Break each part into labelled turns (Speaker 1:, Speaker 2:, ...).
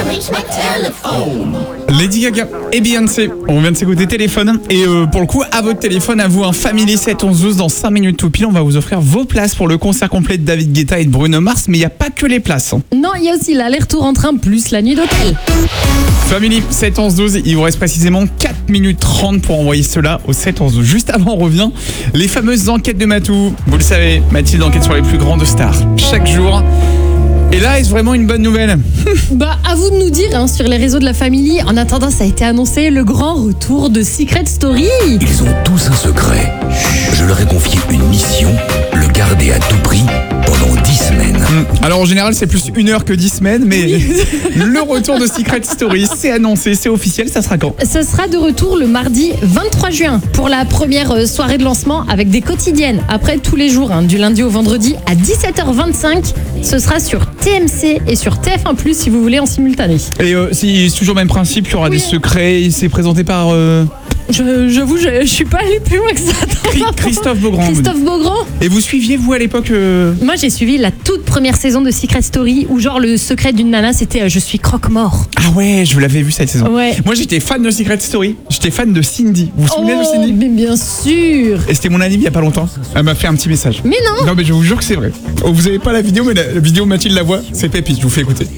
Speaker 1: Lady Gaga et Beyoncé, on vient de s'écouter Téléphone. Et pour le coup, à votre téléphone, à vous, un Family 7 11 12 dans 5 minutes tout pile. On va vous offrir vos places pour le concert complet de David Guetta et de Bruno Mars. Mais il n'y a pas que les places.
Speaker 2: Non, il y a aussi l'aller-retour en train plus la nuit d'hôtel.
Speaker 1: Family 7 11 12, il vous reste précisément 4 minutes 30 pour envoyer cela au 7 11 12. Juste avant, on revient. Les fameuses enquêtes de Matou. Vous le savez, Mathilde enquête sur les plus grandes stars chaque jour. Et là, est-ce vraiment une bonne nouvelle?
Speaker 2: Bah, à vous de nous dire sur les réseaux de la famille. En attendant, ça a été annoncé le grand retour de Secret Story.
Speaker 3: Ils ont tous un secret. Je leur ai confié une mission, le garder à tout prix pendant 10 semaines.
Speaker 1: Alors en général, c'est plus 1 heure que 10 semaines, mais le retour de Secret Story, c'est annoncé, c'est officiel, ça sera quand?
Speaker 2: Ce sera de retour le mardi 23 juin pour la première soirée de lancement avec des quotidiennes. Après, tous les jours, du lundi au vendredi à 17h25, ce sera sur TMC et sur TF1+, si vous voulez, en simultané.
Speaker 1: Et c'est toujours le même principe, il y aura des secrets, c'est présenté par...
Speaker 2: J'avoue, je suis pas allée plus loin que ça.
Speaker 1: Christophe Beaugrand.
Speaker 2: Christophe Beaugrand.
Speaker 1: Et vous suiviez, vous, à l'époque
Speaker 2: Moi, j'ai suivi la toute première saison de Secret Story où genre le secret d'une nana, c'était je suis croque-mort.
Speaker 1: Ah ouais, je l'avais vu cette saison.
Speaker 2: Ouais.
Speaker 1: Moi, j'étais fan de Secret Story. J'étais fan de Cindy. Vous vous souvenez de Cindy?
Speaker 2: Mais bien sûr.
Speaker 1: Et c'était mon anime il y a pas longtemps. Elle m'a fait un petit message.
Speaker 2: Mais non.
Speaker 1: Non, mais je vous jure que c'est vrai. Oh, vous avez pas la vidéo, mais la vidéo Mathilde la voix, c'est pépite. Je vous fais écouter.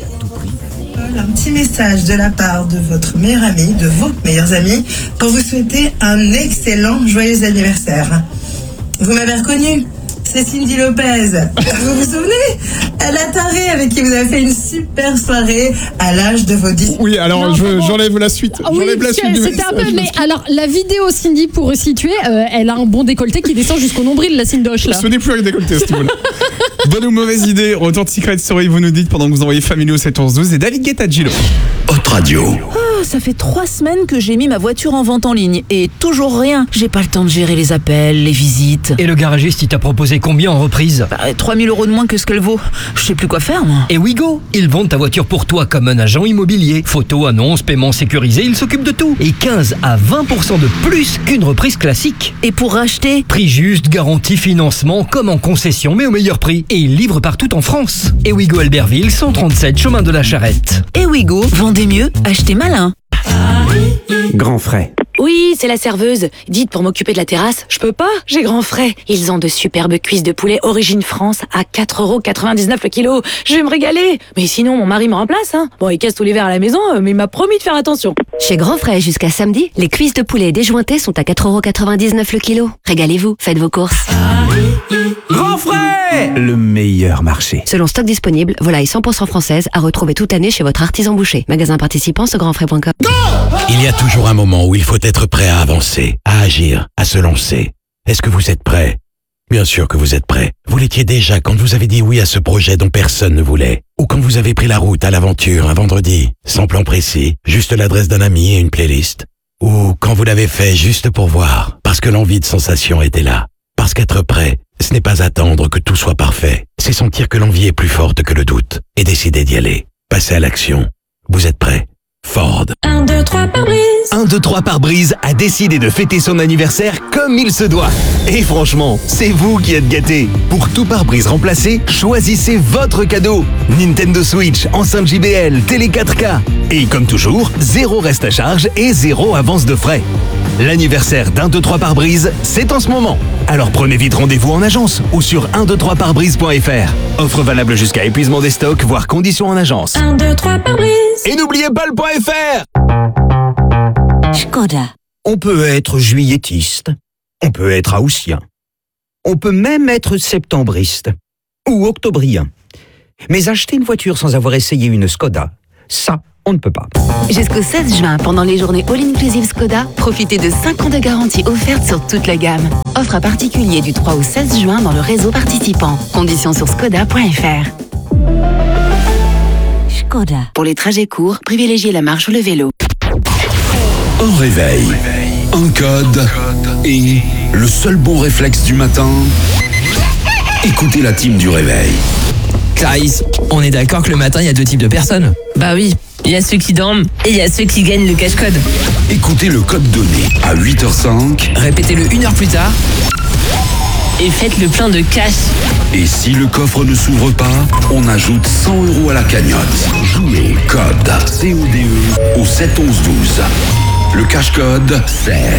Speaker 4: Un petit message de la part de votre meilleur ami, de vos meilleurs amis, pour vous souhaiter un excellent joyeux anniversaire. Vous m'avez reconnu, c'est Cindy Lopez. Vous vous souvenez? La tarée avec qui vous avez fait une super soirée à l'âge de vos 10.
Speaker 1: Oui, alors
Speaker 2: Non,
Speaker 1: j'enlève la suite. J'enlève la suite.
Speaker 2: C'était un peu, mais alors la vidéo Cindy, pour resituer, elle a un bon décolleté qui descend jusqu'au nombril, la Cindoche là.
Speaker 1: Ce n'est plus avec décolleté à ce niveau-là. Bonne ou mauvaise idée, retour de Secret Story, vous nous dites pendant que vous envoyez Family au 7 11 12 et David Guetta Gilo.
Speaker 3: Haute Radio.
Speaker 5: Ça fait 3 semaines que j'ai mis ma voiture en vente en ligne et toujours rien. J'ai pas le temps de gérer les appels, les visites.
Speaker 6: Et le garagiste, il t'a proposé combien en reprise?
Speaker 5: 3 000 € de moins que ce qu'elle vaut. Je sais plus quoi faire, moi.
Speaker 6: Et Wigo, ils vendent ta voiture pour toi comme un agent immobilier. Photos, annonces, paiement sécurisé, ils s'occupent de tout. Et 15 à 20% de plus qu'une reprise classique.
Speaker 5: Et pour racheter?
Speaker 6: Prix juste, garantie, financement, comme en concession, mais au meilleur prix. Et ils livrent partout en France. Et Wigo Albertville, 137, chemin de la Charrette.
Speaker 5: Et Wigo, vendez mieux, achetez malin.
Speaker 7: Grand frais.
Speaker 8: Oui, c'est la serveuse. Dites, pour m'occuper de la terrasse, je peux pas, j'ai grand frais. Ils ont de superbes cuisses de poulet origine France à 4,99€ le kilo. Je vais me régaler. Mais sinon, mon mari me remplace, Bon, il casse tous les verres à la maison, mais il m'a promis de faire attention.
Speaker 9: Chez Grand Frais, jusqu'à samedi, les cuisses de poulet déjointées sont à 4,99€ le kilo. Régalez-vous, faites vos courses.
Speaker 7: Grand frais, le meilleur marché.
Speaker 9: Selon stock disponible, volaille 100% française à retrouver toute année chez votre artisan boucher. Magasin participant, grandfrais.com.
Speaker 3: Il y a toujours un moment où il faut être prêt à avancer, à agir, à se lancer. Est-ce que vous êtes prêt? Bien sûr que vous êtes prêt. Vous l'étiez déjà quand vous avez dit oui à ce projet dont personne ne voulait. Ou quand vous avez pris la route à l'aventure un vendredi, sans plan précis, juste l'adresse d'un ami et une playlist. Ou quand vous l'avez fait juste pour voir, parce que l'envie de sensation était là. Parce qu'être prêt, ce n'est pas attendre que tout soit parfait. C'est sentir que l'envie est plus forte que le doute et décider d'y aller. Passer à l'action. Vous êtes prêt? Ford.
Speaker 8: 1, 2, 3 pare-brise.
Speaker 7: 1, 2, 3 pare-brise a décidé de fêter son anniversaire comme il se doit. Et franchement, c'est vous qui êtes gâtés. Pour tout pare-brise remplacé, choisissez votre cadeau. Nintendo Switch, enceinte JBL, télé 4K. Et comme toujours, 0 reste à charge et 0 avance de frais. L'anniversaire d'1, 2, 3 pare-brise, c'est en ce moment. Alors prenez vite rendez-vous en agence ou sur 123pare-brise.fr. Offre valable jusqu'à épuisement des stocks, voire conditions en agence.
Speaker 8: 1, 2, 3 pare-brise.
Speaker 7: Et n'oubliez pas le .fr.
Speaker 5: Skoda.
Speaker 10: On peut être juilletiste, on peut être haussien, on peut même être septembriste ou octobrien. Mais acheter une voiture sans avoir essayé une Skoda, ça, on ne peut pas.
Speaker 9: Jusqu'au 16 juin, pendant les journées All-Inclusive Skoda, profitez de 5 ans de garantie offerte sur toute la gamme. Offre à particulier du 3 au 16 juin dans le réseau participant. Conditions sur skoda.fr.
Speaker 5: Skoda.
Speaker 8: Pour les trajets courts, privilégiez la marche ou le vélo.
Speaker 3: Un réveil, un code et le seul bon réflexe du matin, écoutez la team du réveil.
Speaker 11: Clarisse, on est d'accord que le matin, il y a 2 types de personnes?
Speaker 12: Bah oui, il y a ceux qui dorment et il y a ceux qui gagnent le cache-code.
Speaker 3: Écoutez le code donné à 8h05.
Speaker 11: Répétez-le 1 heure plus tard.
Speaker 12: et faites le plein de cash.
Speaker 13: Et si le coffre ne s'ouvre pas, on ajoute 100 € à la cagnotte. Jouez code CODE au 7 11 12. Le cash code, c'est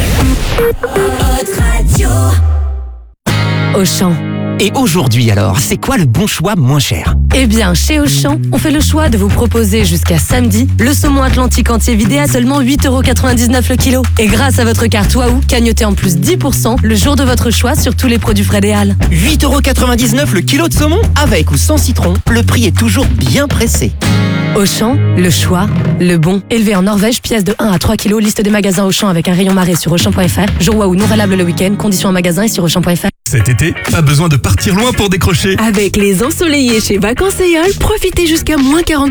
Speaker 14: Auchan. Et aujourd'hui alors, c'est quoi le bon choix moins cher?
Speaker 15: Eh bien, chez Auchan, on fait le choix de vous proposer jusqu'à samedi le saumon atlantique entier vidé à seulement 8,99 € le kilo. Et grâce à votre carte Waouh, cagnotez en plus 10% le jour de votre choix sur tous les produits frais des Halles.
Speaker 14: 8,99 € le kilo de saumon? Avec ou sans citron, le prix est toujours bien pressé.
Speaker 15: Auchan, le choix, le bon. Élevé en Norvège, pièce de 1 à 3 kilos, liste des magasins Auchan avec un rayon marée sur Auchan.fr. Jour Waouh non valable le week-end, conditions en magasin et sur Auchan.fr.
Speaker 16: Cet été, pas besoin de partir loin pour décrocher.
Speaker 17: Avec les ensoleillés chez Vacances Aeol, profitez jusqu'à moins 40%